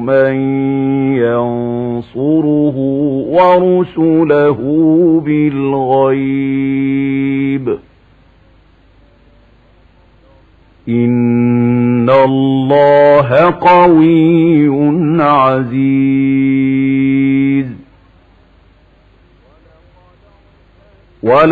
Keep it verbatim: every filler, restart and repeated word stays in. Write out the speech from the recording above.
من ينصره ورسله بالغيب إن الله قوي عزيز.